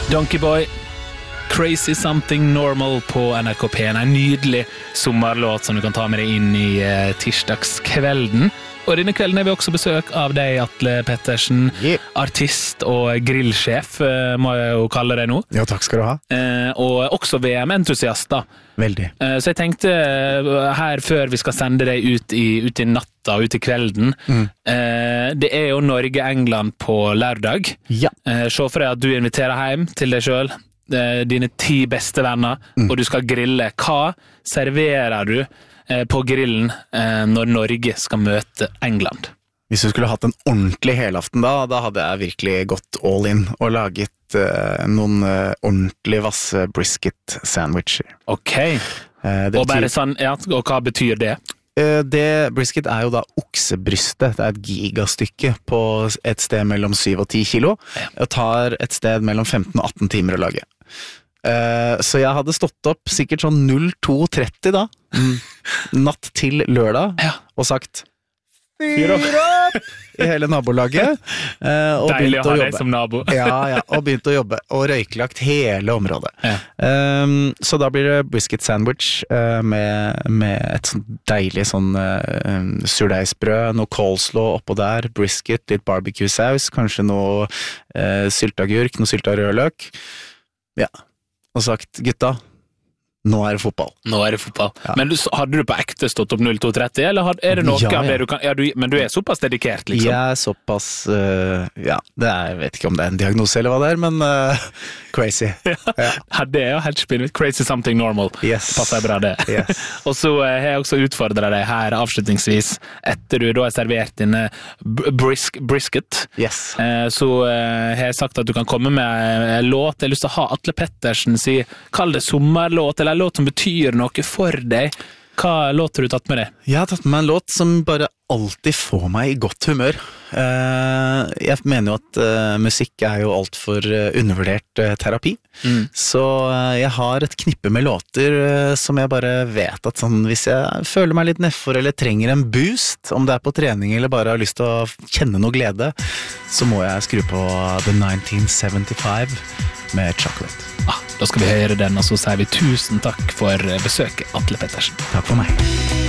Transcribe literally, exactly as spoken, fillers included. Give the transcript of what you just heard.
Donkey Boy, Crazy Something Normal på N R K P, en nydelig sommerlåt som du kan ta med deg inn i uh, tirsdagskvelden. Og denne kvelden er vi også besøk av deg, Atle Pettersen, yeah. artist og grillsjef, uh, må jeg jo kalle deg nå. Ja, takk skal du ha. Uh, og også V M-entusiast da. Veldig. Uh, så jeg tenkte uh, her før vi skal sende deg ut i, ut i natta, ut i kvelden, mm. uh, det er jo Norge-England på lørdag. Ja. Uh, se for deg at du inviterer hjem til deg selv, uh, dine ti beste venner, mm. og du skal grille. Hva serverer du på grillen eh, når Norge skal møte England? Hvis du skulle hatt en ordentlig helaften da, da hadde jeg virkelig gått all in og laget eh, noen eh, ordentlig vasse brisket sandwicher. Ok, eh, og betyr, bare sånn, ja, og hva betyr det? Eh, det brisket er jo da oksebrystet, det er et gigastykke på et sted mellom syv og ti kilo, ja. Og tar et sted mellom femten og atten timer å lage. Uh, så jeg hadde stått opp sikkert sånn null to tretti da, mm. natt til lørdag, ja. Og sagt fyr opp i hele nabolaget. Uh, og Deilig å ha deg som nabo. ja, ja, og begynte å jobbe, og røyklagt hele området. Ja. Um, så da blir det brisket sandwich uh, med, med et sånn deilig sånn uh, surdeigsbrød, noe coleslaw oppå der, brisket, litt barbecue-saus, kanskje noe uh, syltagurk, noe sylta rødløk. Ja. Og sagt, gutta, nå er det fotball. Nå er det fotball. Ja. Men du, hadde du på ekte stått opp null to tretti, eller er det noe ja, ja. av det du kan... Ja, du, men du er såpass dedikert, liksom? Jeg er såpass... Uh, ja, det er, jeg vet ikke om det er en diagnose eller hva det er, men uh, crazy. ja. Ja. Det er jo helt spillet. Crazy something normal. Yes. Passer bra det. Yes. Og så uh, har jeg også utfordret deg her avslutningsvis, etter du da har servert dine brisk, brisket. Yes. Uh, så uh, har jeg sagt at du kan komme med en låt. Jeg har lyst til å ha Atle Pettersen si, kall det sommerlåt, eller en låt som betyr noe for deg. Hva låt har du tatt med deg? Jeg har tatt med en låt som bare alltid får meg i godt humør. Uh, jeg mener jo at uh, musikk er jo alt for uh, undervurdert uh, terapi. Mm. Så uh, jeg har et knippe med låter uh, som jeg bare vet at sånn, hvis jeg føler meg litt nedfor eller trenger en boost, om det er på trening eller bare har lyst til å kjenne noe glede, så må jeg skru på The nineteen seventy-five med Chocolate. Ah, da skal vi høre den, og så sier vi tusen takk for besøket, Atle Pettersen. Takk for meg.